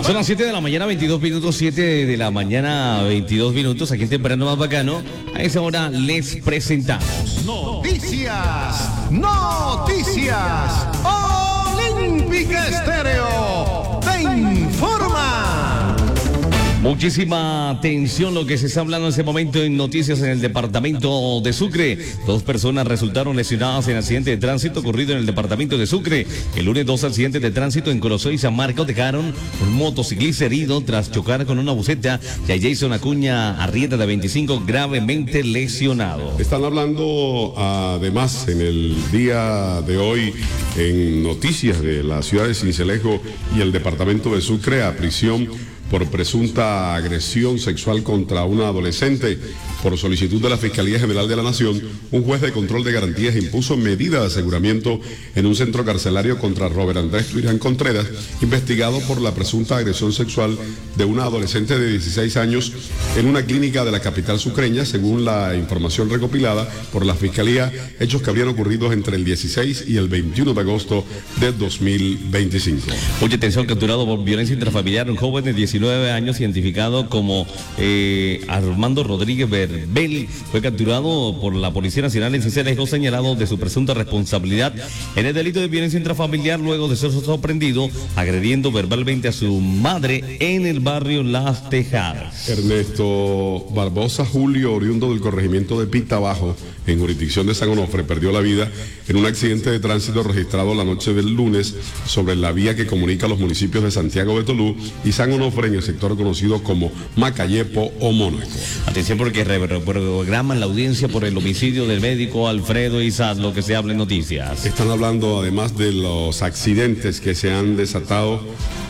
Son las 7 de la mañana, 22 minutos, 7 de la mañana, 22 minutos, aquí en Temprano Más Bacano. A esa hora les presentamos Noticias, noticias, Olímpica Estéreo te informa. Muchísima atención lo que se está hablando en este momento en noticias en el departamento de Sucre. 2 personas resultaron lesionadas en accidente de tránsito ocurrido en el departamento de Sucre. El lunes 2 accidentes de tránsito en Corozó y San Marcos dejaron un motociclista herido tras chocar con una buseta y a Jason Acuña Arrieta de 25 gravemente lesionado. Están hablando además en el día de hoy en noticias de la ciudad de Sincelejo y el departamento de Sucre a prisión por presunta agresión sexual contra una adolescente. Por solicitud de la Fiscalía General de la Nación, un juez de control de garantías impuso medida de aseguramiento en un centro carcelario contra Robert Andrés Tuirán Contreras, investigado por la presunta agresión sexual de una adolescente de 16 años en una clínica de la capital sucreña, según la información recopilada por la Fiscalía, hechos que habrían ocurrido entre el 16 y el 21 de agosto de 2025. Mucha atención, capturado por violencia intrafamiliar un joven de 19 años identificado como Armando Rodríguez Verbel. Fue capturado por la Policía Nacional en Sincelejo, señalado de su presunta responsabilidad en el delito de violencia intrafamiliar luego de ser sorprendido agrediendo verbalmente a su madre en el barrio Las Tejadas. Ernesto Barbosa Julio, oriundo del corregimiento de Pita Bajo, en jurisdicción de San Onofre, perdió la vida en un accidente de tránsito registrado la noche del lunes sobre la vía que comunica los municipios de Santiago de Tolú y San Onofre en el sector conocido como Macayepo o Mónaco. Atención porque reprograman la audiencia por el homicidio del médico Alfredo Izaz, lo que se habla en noticias. Están hablando además de los accidentes que se han desatado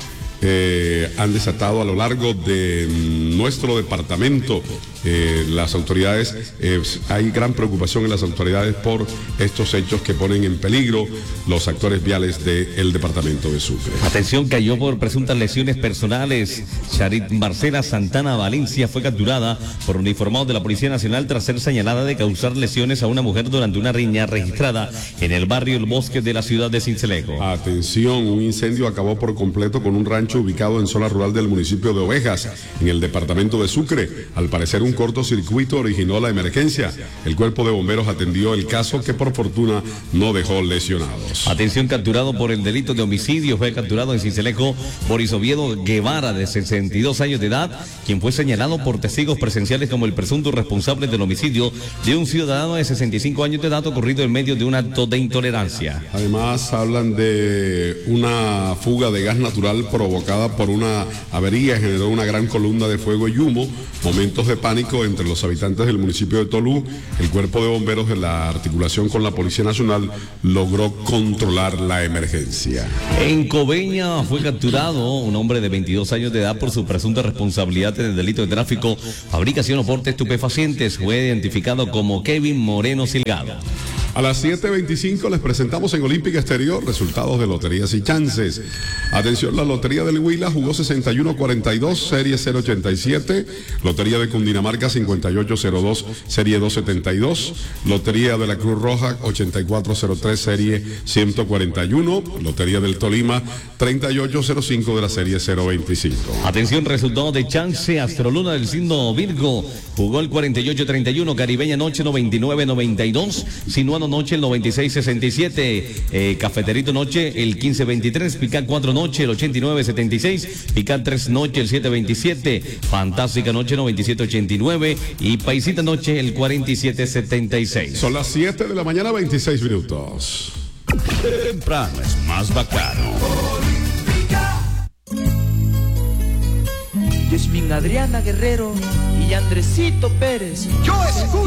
a lo largo de nuestro departamento. Las autoridades, hay gran preocupación en las autoridades por estos hechos que ponen en peligro los actores viales del departamento de Sucre. Atención, cayó por presuntas lesiones personales. Charit Marcela Santana Valencia fue capturada por uniformados de la Policía Nacional tras ser señalada de causar lesiones a una mujer durante una riña registrada en el barrio El Bosque de la ciudad de Sincelejo. Atención, un incendio acabó por completo con un rancho ubicado en zona rural del municipio de Ovejas, en el departamento de Sucre. Al parecer, un cortocircuito originó la emergencia. El cuerpo de bomberos atendió el caso, que por fortuna no dejó lesionados. Atención, capturado por el delito de homicidio, fue capturado en Sincelejo Boris Oviedo Guevara, de 62 años de edad, quien fue señalado por testigos presenciales como el presunto responsable del homicidio de un ciudadano de 65 años de edad ocurrido en medio de un acto de intolerancia. Además, hablan de una fuga de gas natural provocada por una avería, generó una gran columna de fuego y humo, momentos de pánico entre los habitantes del municipio de Tolú. El cuerpo de bomberos, de la articulación con la Policía Nacional, logró controlar la emergencia. En Coveña fue capturado un hombre de 22 años de edad por su presunta responsabilidad en el delito de tráfico, fabricación o porte de estupefacientes. Fue identificado como Kevin Moreno Silgado. A las 7:25 les presentamos en Olímpica Exterior resultados de loterías y chances. Atención, la Lotería del Huila jugó 6142, serie 087. Lotería de Cundinamarca 5802, serie 272. Lotería de la Cruz Roja 8403, serie 141. Lotería del Tolima 3805 de la serie 025. Atención, resultado de chance. Astroluna del signo Virgo jugó el 4831, Caribeña Noche 9992, Sinuano Noche el 9667, Cafeterito Noche el 1523, Picat 4 Noche el 8976, Picat 3 Noche el 727, Fantástica Noche 9789 y Paisita Noche el 4776. Son las 7 de la mañana, 26 minutos. Temprano es más bacano. Yasmin Adriana Guerrero y Andresito Pérez. Yo escucho